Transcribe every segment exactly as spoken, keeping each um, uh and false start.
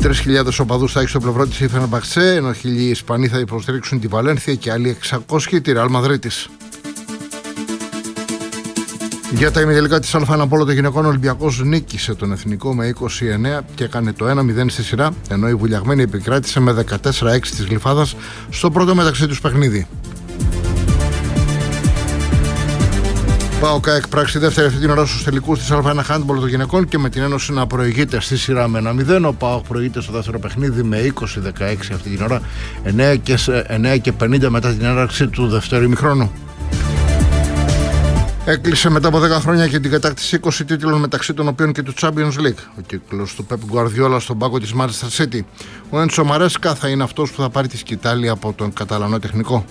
τρεις χιλιάδες οπαδούς θα έχει στο πλευρό της η Φενερμπαχτσέ, ενώ χίλιοι Ισπανοί θα υποστηρίξουν τη Βαλένθια και άλλοι εξακόσιοι τη Ρεάλ Μαδρίτης. Για τα ημιτελικά της Α1 Απόλλων των γυναικών, ο Ολυμπιακός νίκησε τον Εθνικό με είκοσι εννέα και έκανε το ένα μηδέν στη σειρά, ενώ η Βουλιαγμένη επικράτησε με δεκατέσσερα έξι της Γλυφάδας στο πρώτο μεταξύ τους παιχνίδι. ΠΑΟΚ εκπράξει δεύτερη αυτή την ώρα στους τελικούς της Α1 Handball των γυναικών και με την Ένωση να προηγείται στη σειρά με ένα μηδέν. Ο ΠΑΟΚ προηγείται στο δεύτερο παιχνίδι με είκοσι δεκαέξι αυτή την ώρα, εννέα και πενήντα μετά την έναρξη του δεύτερου ημιχρόνου. Έκλεισε μετά από δέκα χρόνια και την κατάκτηση είκοσι τίτλων, μεταξύ των οποίων και του Champions League. Ο κύκλος του Pep Guardiola στον πάγκο της Manchester City. Ο Έντσο Μαρέσκα θα είναι αυτός που θα πάρει τη σκητάλη από τον Καταλανό τεχνικό.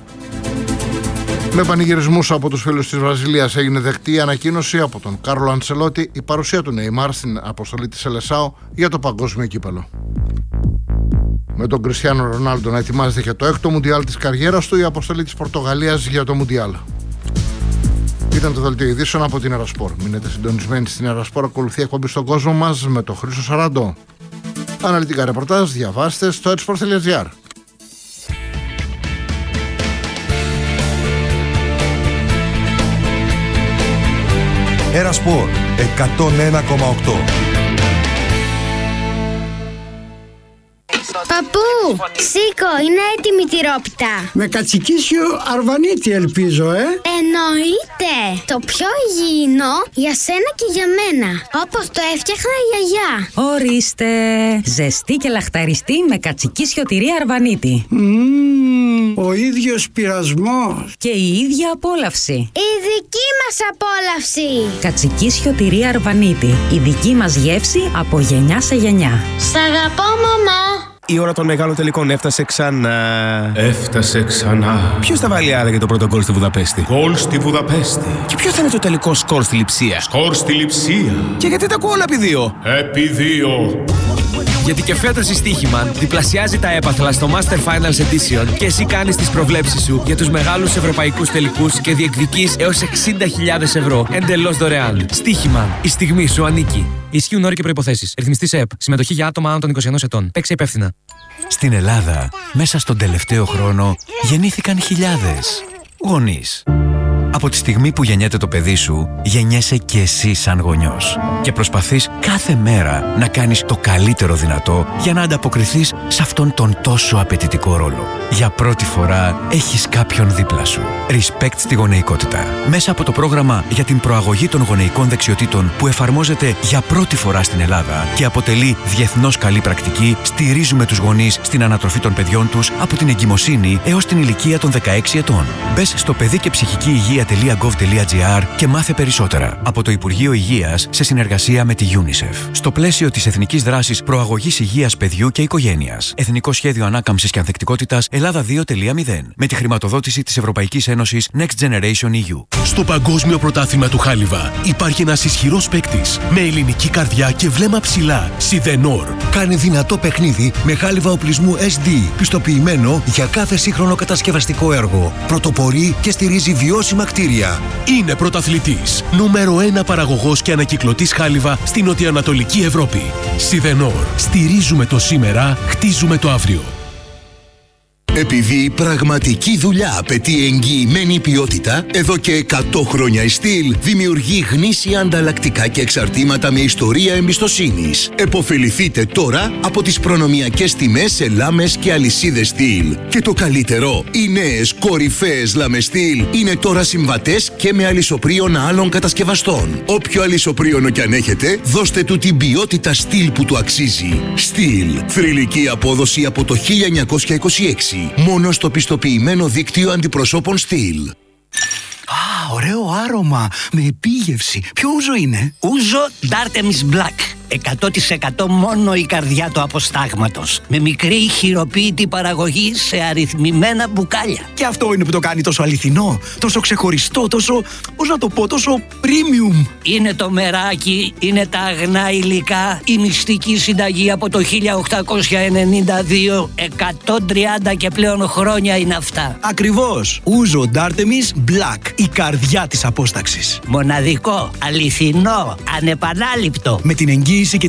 Με πανηγυρισμούς από τους φίλους της Βραζιλίας έγινε δεκτή η ανακοίνωση από τον Κάρλο Αντσελότη η παρουσία του Νεϊμάρ στην αποστολή της Σελεσάο για το παγκόσμιο κύπελο. Με τον Κριστιάνο Ρονάλντο να ετοιμάζεται για το έκτο Μουντιάλ της καριέρας του, η αποστολή της Πορτογαλίας για το Μουντιάλ. Ήταν το δελτίο ειδήσεων από την Ερασπορ. Μείνετε συντονισμένοι στην Ερασπορ, ακολουθεί εκπομπή στον κόσμο μας με τον Χρήστο Σαραντό. Αναλυτικά ρεπορτάζ διαβάστε στο etsport τελεία gr. Ερασπορ εκατόν ένα κόμμα οκτώ. Παππού, σήκω, είναι έτοιμη η τυρόπιτα. Με κατσικίσιο αρβανίτη ελπίζω, ε. Εννοείται. Το πιο υγιεινό για σένα και για μένα. Όπως το έφτιαχνα η γιαγιά. Ορίστε. Ζεστή και λαχταριστή με κατσικίσιο τυρί αρβανίτη. Mm, ο ίδιος πειρασμός. Και η ίδια απόλαυση. Η δική μας απόλαυση. Κατσικίσιο τυρί αρβανίτη. Η δική μας γεύση από γενιά σε γενιά. Σ' αγαπώ, μαμά. Η ώρα των μεγάλων τελικών έφτασε ξανά. Έφτασε ξανά. Ποιος θα βάλει άρα για το πρώτο γκολ στη Βουδαπέστη? Γκολ στη Βουδαπέστη. Και ποιο θα είναι το τελικό σκορ στη Λειψία? Σκορ στη Λειψία. Και γιατί τα ακούω όλα επί δύο? Επί δύο. Γιατί και φέτος η Στοίχημαν διπλασιάζει τα έπαθλα στο Master Finals Edition και εσύ κάνεις τις προβλέψεις σου για τους μεγάλους ευρωπαϊκούς τελικούς και διεκδικείς έως εξήντα χιλιάδες ευρώ εντελώς δωρεάν. Στοίχημαν. Η στιγμή σου ανήκει. Ισχύουν όροι και προϋποθέσεις. Ρυθμιστής ΕΕΠ. Συμμετοχή για άτομα άνω των είκοσι ενός ετών. Παίξε υπεύθυνα. Στην Ελλάδα, μέσα στον τελευταίο χρόνο, γεννήθηκαν χιλιάδες γονείς. Από τη στιγμή που γεννιέται το παιδί σου, γεννιέσαι και εσύ σαν γονιός. Και προσπαθείς κάθε μέρα να κάνεις το καλύτερο δυνατό για να ανταποκριθείς σε αυτόν τον τόσο απαιτητικό ρόλο. Για πρώτη φορά έχεις κάποιον δίπλα σου. Respect στη γονεϊκότητα. Μέσα από το πρόγραμμα για την προαγωγή των γονεϊκών δεξιοτήτων που εφαρμόζεται για πρώτη φορά στην Ελλάδα και αποτελεί διεθνώς καλή πρακτική, στηρίζουμε τους γονείς στην ανατροφή των παιδιών τους από την εγκυμοσύνη έως την ηλικία των δεκαέξι ετών. Μπες στο παιδί και ψυχική υγεία τελεία γκοβ τελεία τζι άρ και μάθε περισσότερα από το Υπουργείο Υγείας σε συνεργασία με τη UNICEF. Στο πλαίσιο της Εθνικής Δράσης Προαγωγής Υγείας Παιδιού και Οικογένειας. Εθνικό Σχέδιο Ανάκαμψης και Ανθεκτικότητας Ελλάδα δύο τελεία μηδέν. Με τη χρηματοδότηση της Ευρωπαϊκής Ένωσης Next Generation ι γιου. Στο Παγκόσμιο Πρωτάθλημα του Χάλιβα υπάρχει ένας ισχυρός παίκτης με ελληνική καρδιά και βλέμμα ψηλά. Σιδενόρ. Κάνει δυνατό παιχνίδι με χάλιβα οπλισμού ες ντι, πιστοποιημένο για κάθε σύγχρονο κατασκευαστικό έργο. Πρωτοπορεί και στηρίζει βιώσιμα κτίρια. Είναι πρωταθλητής. Νούμερο ένα παραγωγός και ανακυκλωτής χάλιβα στην νοτιοανατολική Ευρώπη. Σιδενόρ. Στηρίζουμε το σήμερα, χτίζουμε το αύριο. Επειδή η πραγματική δουλειά απαιτεί εγγυημένη ποιότητα, εδώ και εκατό χρόνια η Steel δημιουργεί γνήσια ανταλλακτικά και εξαρτήματα με ιστορία εμπιστοσύνης. Εποφεληθείτε τώρα από τις προνομιακές τιμές σε λάμες και αλυσίδες Steel. Και το καλύτερο, οι νέες κορυφαίες λάμες Steel είναι τώρα συμβατές και με αλυσοπρίων άλλων κατασκευαστών. Όποιο αλυσοπρίωνο κι αν έχετε, δώστε του την ποιότητα Steel που του αξίζει. Steel, θρυλική απόδοση από το χίλια εννιακόσια είκοσι έξι. Μόνο στο πιστοποιημένο δίκτυο αντιπροσώπων Steel. Α, ωραίο άρωμα, με επίγευση. Ποιο ούζο είναι? Ούζο Dartemis Black. εκατό τοις εκατό μόνο η καρδιά του αποστάγματος. Με μικρή χειροποίητη παραγωγή σε αριθμημένα μπουκάλια. Και αυτό είναι που το κάνει τόσο αληθινό, τόσο ξεχωριστό, τόσο, πώς να το πω, τόσο premium. Είναι το μεράκι, είναι τα αγνά υλικά, η μυστική συνταγή από το χίλια οκτακόσια ενενήντα δύο, εκατόν τριάντα και πλέον χρόνια είναι αυτά. Ακριβώς. Ούζο Dartemis Black, η καρδιά της απόσταξης. Μοναδικό, αληθινό, ανεπανάληπτο. Με την εγγύηση και